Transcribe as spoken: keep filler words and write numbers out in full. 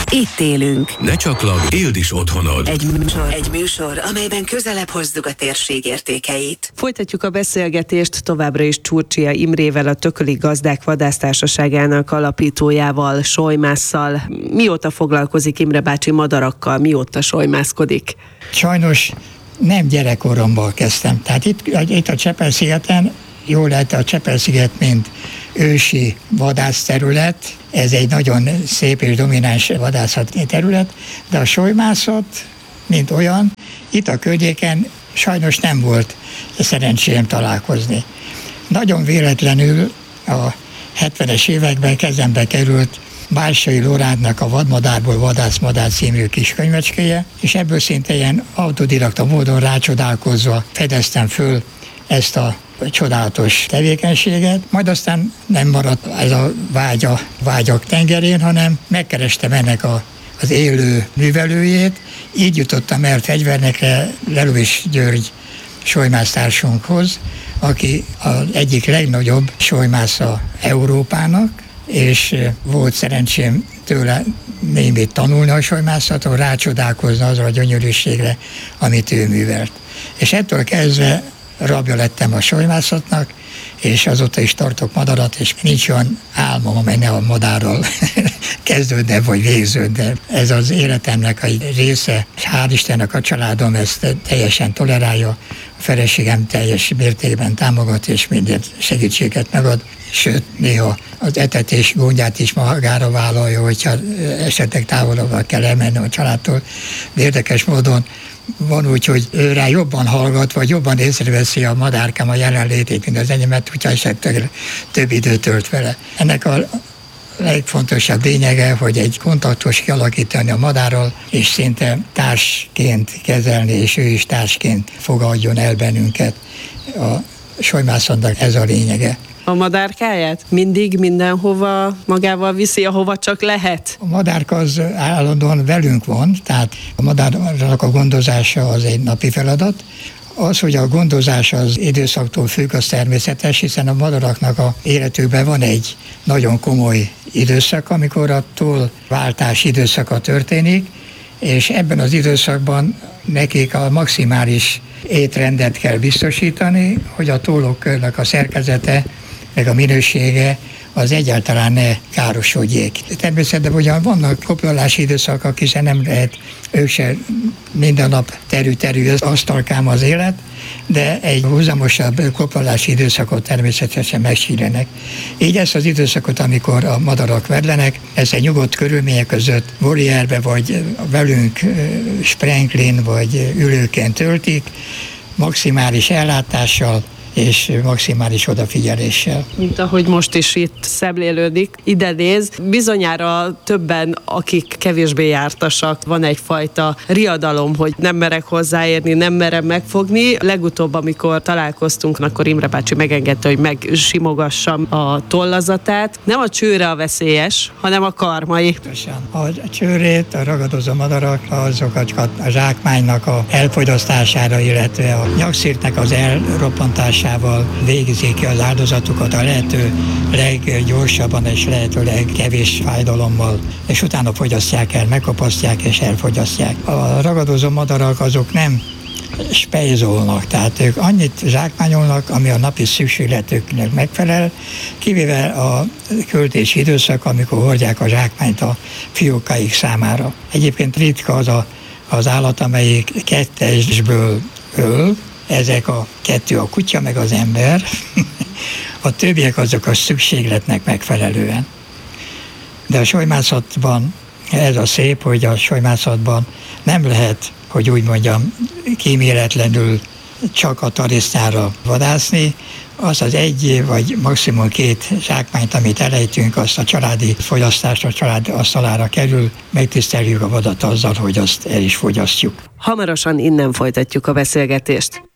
Itt élünk. Ne csaklag, éld is otthonod. Egy műsor, egy műsor, amelyben közelebb hozzuk a térség értékeit. Folytatjuk a beszélgetést továbbra is Csurcsia Imrével, a Tököli Gazdák Vadásztársaságának alapítójával, Solymásszal. Mióta foglalkozik Imre bácsi madarakkal, mióta solymászkodik? Sajnos nem gyerekkoromban kezdtem. Tehát itt, itt a Csepel-szigeten, jól lehet a Csepel-sziget, mint ősi vadászterület, ez egy nagyon szép és domináns vadászati terület, de a solymászat, mint olyan, itt a környéken sajnos nem volt szerencsém találkozni. Nagyon véletlenül a hetvenes években kezembe került Bálsai Lórántnak a Vadmadárból Vadászmadár című kis könyvecskéje, és ebből szinte ilyen autodidakta módon rácsodálkozva fedeztem föl ezt a csodálatos tevékenységet, majd aztán nem maradt ez a vágya, vágyak tengerén, hanem megkerestem ennek a, az élő művelőjét, így jutottam el Fegyvernekre Lelovics György solymásztársunkhoz, aki az egyik legnagyobb solymásza Európának, és volt szerencsém tőle némit tanulni a solymászaton, rácsodálkozni azra a gyönyörűségre, amit ő művelt. És ettől kezdve rabja lettem a solymászatnak, és azóta is tartok madarat, és nincs olyan álmom, amely ne a madárral kezdődne vagy végződne. Ez az életemnek egy része, és hál' Istennek a családom ezt teljesen tolerálja, a feleségem teljes mértékben támogat, és minden segítséget megad, sőt, néha az etetés gondját is magára vállalja, hogyha esetleg távolabbra kell elmenni a családtól. De érdekes módon van úgy, hogy ő rá jobban hallgat, vagy jobban észreveszi a madárkám a jelenlétét, mint az enyémet, hogyha esetleg több időt tölt vele. Ennek a legfontosabb lényege, hogy egy kontaktus kialakítani a madárral, és szinte társként kezelni, és ő is társként fogadjon el bennünket. A solymászatnak ez a lényege. A madárkáját mindig mindenhova magával viszi, ahova csak lehet? A madárka az állandóan velünk van, tehát a madárnak a gondozása az egy napi feladat. Az, hogy a gondozás az időszaktól függ, az természetes, hiszen a madaraknak a életükben van egy nagyon komoly időszak, amikor a tollváltás időszaka történik, és ebben az időszakban nekik a maximális étrendet kell biztosítani, hogy a tolloknak a szerkezete meg a minősége az egyáltalán ne károsodjék. Természetesen ugyan vannak koplolási időszakok, hiszen nem lehet ők se minden nap terű-terű az asztalkám az élet, de egy húzamosabb koplolási időszakot természetesen megsírenek. Így ezt az időszakot, amikor a madarak vedlenek, ezt egy nyugodt körülmények között volierbe vagy velünk sprenklin vagy ülőként töltik, maximális ellátással és maximális odafigyeléssel. Mint ahogy most is itt szemlélődik, ide néz. Bizonyára többen, akik kevésbé jártasak, van egyfajta riadalom, hogy nem merek hozzáérni, nem merem megfogni. Legutóbb, amikor találkoztunk, akkor Imre bácsi megengedte, hogy megsimogassam a tollazatát. Nem a csőre a veszélyes, hanem a karmai. A csőrét, a ragadozó madarak, azokat a zsákmánynak a elfogyasztására, illetve a nyakszírtnek az elroppantására végzik ki az áldozatukat a lehető leggyorsabban és lehető legkevés fájdalommal, és utána fogyasztják el, megkapasztják és elfogyasztják. A ragadozó madarak azok nem spejzolnak, tehát ők annyit zsákmányolnak, ami a napi szükségletüknek megfelel, kivéve a költési időszak, amikor hordják a zsákmányt a fiókáik számára. Egyébként ritka az a, az állat, amelyik kettesből öl, ezek a kettő, a kutya meg az ember, a többiek azok a szükségletnek megfelelően. De a solymászatban ez a szép, hogy a solymászatban nem lehet, hogy úgy mondjam, kíméletlenül csak a tarisznyára vadászni, az az egy vagy maximum két zsákmányt, amit elejtünk, azt a családi fogyasztásra, a család asztalára kerül, megtiszteljük a vadat azzal, hogy azt el is fogyasztjuk. Hamarosan innen folytatjuk a beszélgetést.